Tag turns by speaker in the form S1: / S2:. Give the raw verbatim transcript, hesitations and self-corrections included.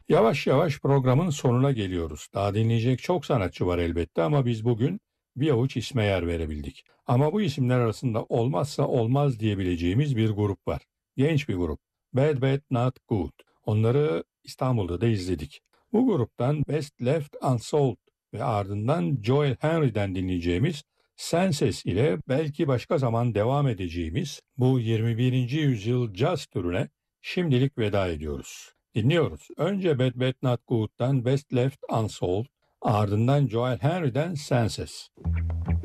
S1: Yavaş yavaş programın sonuna geliyoruz. Daha dinleyecek çok sanatçı var elbette ama biz bugün bir avuç isme yer verebildik. Ama bu isimler arasında olmazsa olmaz diyebileceğimiz bir grup var. Genç bir grup. Bad Bad Not Good. Onları İstanbul'da da izledik. Bu gruptan Best Left Unsold ve ardından Joel Henry'den dinleyeceğimiz Senses ile belki başka zaman devam edeceğimiz bu yirmi birinci yüzyıl caz türüne şimdilik veda ediyoruz. Dinliyoruz. Önce Bad Bad Not Good'dan Best Left Unsold, ardından Joel Henry'den Senses.